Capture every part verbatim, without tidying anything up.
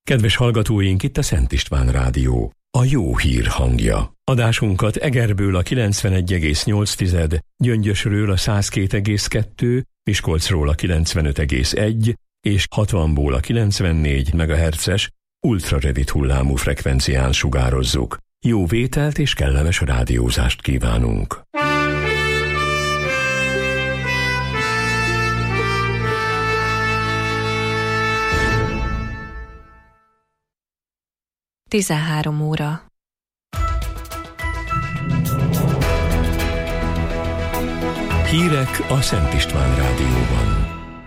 Kedves hallgatóink, itt a Szent István Rádió, a jó hír hangja. Adásunkat Egerből a kilencvenegy egész nyolc, Gyöngyösről a száz két egész kettő, Miskolcról a kilencvenöt egész egy és hatvanból a kilencvennégy megahertzes ultrarövid hullámú frekvencián sugározzuk. Jó vételt és kellemes rádiózást kívánunk! tizenhárom óra. Hírek a Szent István Rádióban.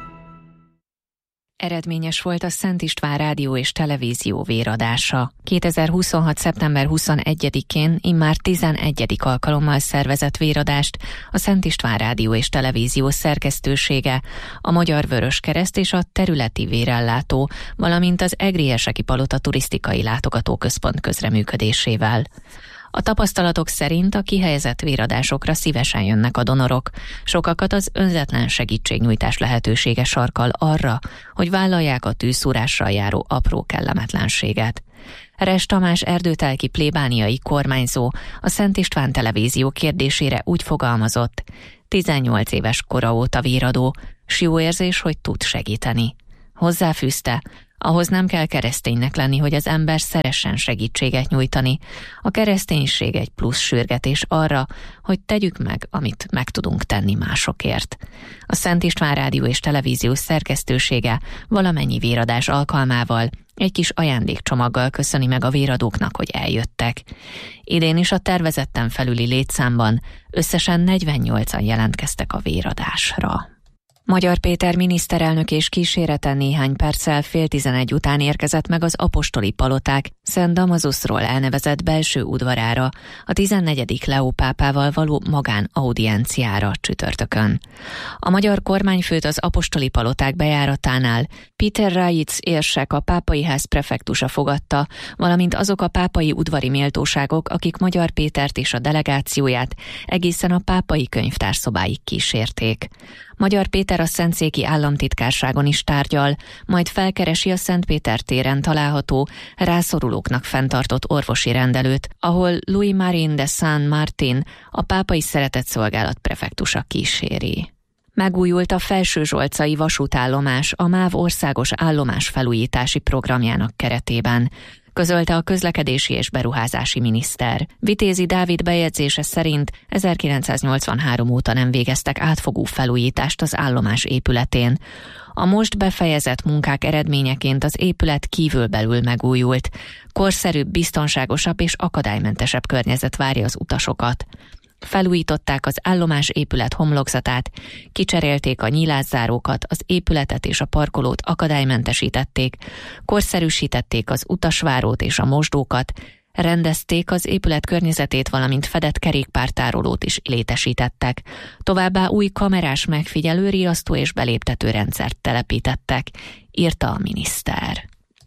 Eredményes volt a Szent István Rádió és Televízió véradása. kétezer-huszonhat. szeptember huszonegyedikén immár tizenegyedik alkalommal szervezett véradást a Szent István Rádió és Televízió szerkesztősége, a Magyar Vöröskereszt és a területi vérellátó, valamint az Egrieseki Palota turisztikai látogatóközpont közreműködésével. A tapasztalatok szerint a kihelyezett véradásokra szívesen jönnek a donorok. Sokakat az önzetlen segítségnyújtás lehetősége sarkal arra, hogy vállalják a tűzszúrással járó apró kellemetlenséget. Res Tamás erdőtelki plébániai kormányzó a Szent István Televízió kérdésére úgy fogalmazott: tizennyolc éves kora óta véradó, s jó érzés, hogy tud segíteni. Hozzáfűzte: ahhoz nem kell kereszténynek lenni, hogy az ember szeressen segítséget nyújtani. A kereszténység egy plusz sürgetés arra, hogy tegyük meg, amit meg tudunk tenni másokért. A Szent István Rádió és Televízió szerkesztősége valamennyi véradás alkalmával egy kis ajándékcsomaggal köszöni meg a véradóknak, hogy eljöttek. Idén is a tervezetten felüli létszámban összesen negyvennyolcan jelentkeztek a véradásra. Magyar Péter miniszterelnök és kísérete néhány perccel fél tizenegy után érkezett meg az apostoli paloták Szent Damazuszról elnevezett belső udvarára a tizennegyedik Leó pápával való magánaudienciára csütörtökön. A magyar kormányfőt az apostoli paloták bejáratánál Péter Rájic érsek, a pápai ház prefektusa fogadta, valamint azok a pápai udvari méltóságok, akik Magyar Pétert és a delegációját egészen a pápai könyvtár szobáig kísérték. Magyar Péter a Szentszéki államtitkárságon is tárgyal, majd felkeresi a Szentpéter téren található rászorulóknak fenntartott orvosi rendelőt, ahol Louis-Marie de Saint-Martin, a pápai szeretetszolgálat prefektusa kíséri. Megújult a Felsőzsolcai vasútállomás a MÁV országos állomás felújítási programjának keretében, közölte a közlekedési és beruházási miniszter. Vitézi Dávid bejegyzése szerint ezerkilencszáznyolcvanhárom óta nem végeztek átfogó felújítást az állomás épületén. A most befejezett munkák eredményeként az épület kívülbelül megújult. Korszerűbb, biztonságosabb és akadálymentesebb környezet várja az utasokat. Felújították az állomás épület homlokzatát, kicserélték a nyílászárókat, az épületet és a parkolót akadálymentesítették, korszerűsítették az utasvárót és a mosdókat, rendezték az épület környezetét, valamint fedett kerékpártárolót is létesítettek. Továbbá új kamerás megfigyelő, riasztó és beléptető rendszert telepítettek, írta a miniszter.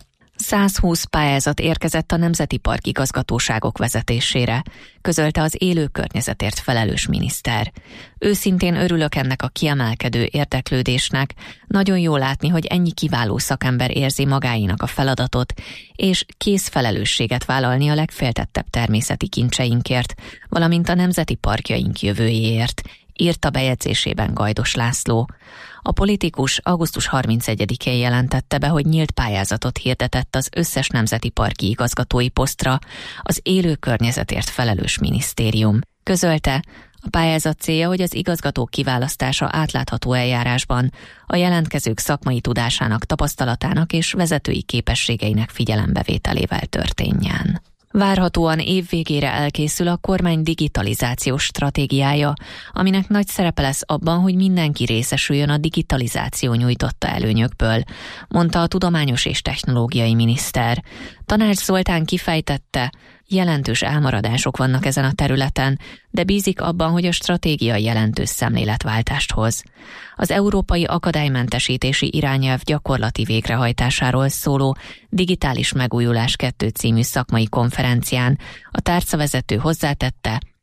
százhúsz pályázat érkezett a Nemzeti Park igazgatóságok vezetésére, közölte az élő környezetért felelős miniszter. Őszintén örülök ennek a kiemelkedő érdeklődésnek, nagyon jó látni, hogy ennyi kiváló szakember érzi magáinak a feladatot, és kész felelősséget vállalni a legféltettebb természeti kincseinkért, valamint a nemzeti parkjaink jövőjéért, írta bejegyzésében Gajdos László. A politikus augusztus harmincegyedikén jelentette be, hogy nyílt pályázatot hirdetett az összes nemzeti parki igazgatói posztra az élő környezetért felelős minisztérium. Közölte, a pályázat célja, hogy az igazgatók kiválasztása átlátható eljárásban a jelentkezők szakmai tudásának, tapasztalatának és vezetői képességeinek figyelembevételével történjen. Várhatóan év végére elkészül a kormány digitalizációs stratégiája, aminek nagy szerepe lesz abban, hogy mindenki részesüljön a digitalizáció nyújtotta előnyökből, mondta a tudományos és technológiai miniszter. Tanács Zoltán kifejtette, jelentős elmaradások vannak ezen a területen, de bízik abban, hogy a stratégia jelentős szemléletváltást hoz. Az Európai Akadálymentesítési Irányelv gyakorlati végrehajtásáról szóló Digitális Megújulás kettő című szakmai konferencián a tárcavezető hozzátette,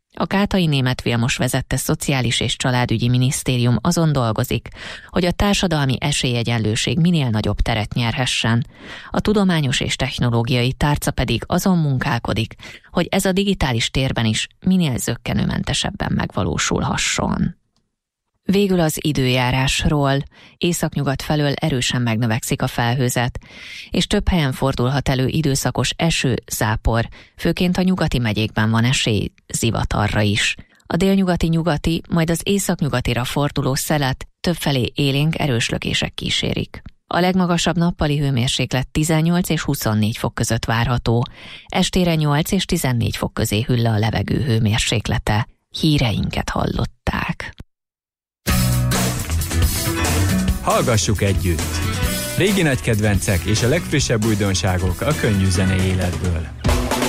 A Kátai Németh Vilmos vezette Szociális és Családügyi Minisztérium azon dolgozik, hogy a társadalmi esélyegyenlőség minél nagyobb teret nyerhessen. A tudományos és technológiai tárca pedig azon munkálkodik, hogy ez a digitális térben is minél zökkenőmentesebben megvalósulhasson. Végül az időjárásról. Északnyugat felől erősen megnövekszik a felhőzet, és több helyen fordulhat elő időszakos eső, zápor, főként a nyugati megyékben van esély zivatarra is. A délnyugati-nyugati, majd az északnyugatira forduló szelet többfelé élénk erős lökések kísérik. A legmagasabb nappali hőmérséklet tizennyolc és huszonnégy fok között várható, estére nyolc és tizennégy fok közé hűl le a levegő hőmérséklete. Híreinket hallották. Hallgassuk együtt! Régi nagy kedvencek és a legfrissebb újdonságok a könnyű zenei életből.